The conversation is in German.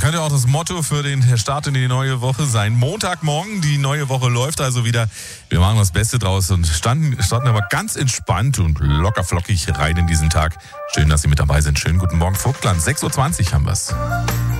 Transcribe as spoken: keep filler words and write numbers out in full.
könnte auch das Motto für den Start in die neue Woche sein. Montagmorgen, die neue Woche läuft also wieder. Wir machen das Beste draus und starten, starten aber ganz entspannt und locker flockig rein in diesen Tag. Schön, dass Sie mit dabei sind. Schönen guten Morgen, Vogtland. sechs Uhr zwanzig haben wir's.